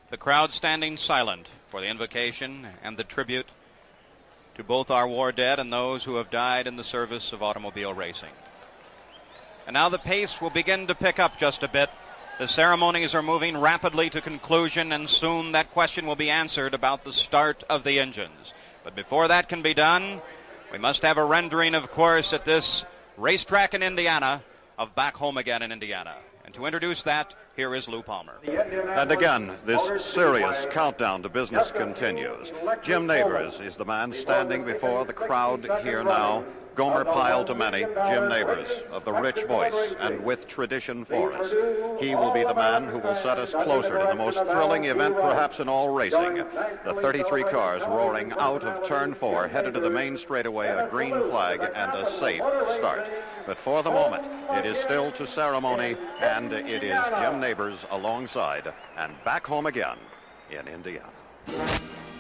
The crowd standing silent for the invocation and the tribute to both our war dead and those who have died in the service of automobile racing. And now the pace will begin to pick up just a bit. The ceremonies are moving rapidly to conclusion, and soon that question will be answered about the start of the engines. But before that can be done, we must have a rendering, of course, at this racetrack in Indiana of Back Home Again in Indiana. And to introduce that, here is Lou Palmer. And again, this serious countdown to business continues. Jim Nabors is the man standing before the crowd here now. Gomer Pyle to many, Jim Nabors, of the rich voice and with tradition for us. He will be the man who will set us closer to the most thrilling event perhaps in all racing. The 33 cars roaring out of turn 4, headed to the main straightaway, a green flag and a safe start. But for the moment, it is still to ceremony, and it is Jim Nabors alongside and Back Home Again in Indiana.